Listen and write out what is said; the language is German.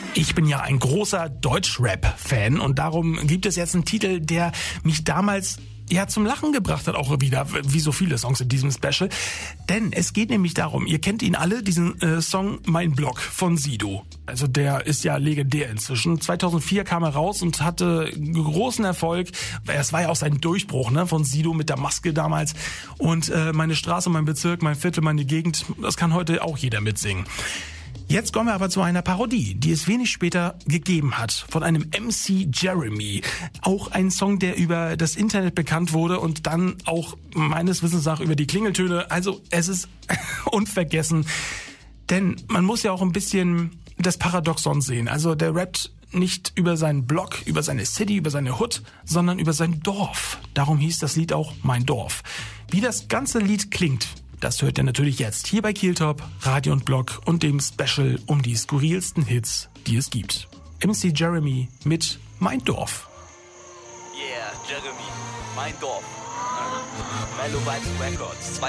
Ich bin ja ein großer Deutschrap-Fan und darum gibt es jetzt einen Titel, der mich damals zum Lachen gebracht hat, auch wieder, wie so viele Songs in diesem Special. Denn es geht nämlich darum, ihr kennt ihn alle, diesen Song Mein Block von Sido. Also der ist ja legendär inzwischen. 2004 kam er raus und hatte großen Erfolg. Es war ja auch sein Durchbruch, ne, von Sido mit der Maske damals. Und meine Straße, mein Bezirk, mein Viertel, meine Gegend, das kann heute auch jeder mitsingen. Jetzt kommen wir aber zu einer Parodie, die es wenig später gegeben hat, von einem MC Jeremy. Auch ein Song, der über das Internet bekannt wurde und dann auch meines Wissens nach über die Klingeltöne. Also es ist unvergessen, denn man muss ja auch ein bisschen das Paradoxon sehen. Also der rappt nicht über seinen Block, über seine City, über seine Hood, sondern über sein Dorf. Darum hieß das Lied auch Mein Dorf. Wie das ganze Lied klingt, das hört ihr natürlich jetzt hier bei Kieltop, Radio und Blog und dem Special um die skurrilsten Hits, die es gibt. MC Jeremy mit Mein Dorf. Yeah, Jeremy, Mein Dorf. Mellow Vibes Records.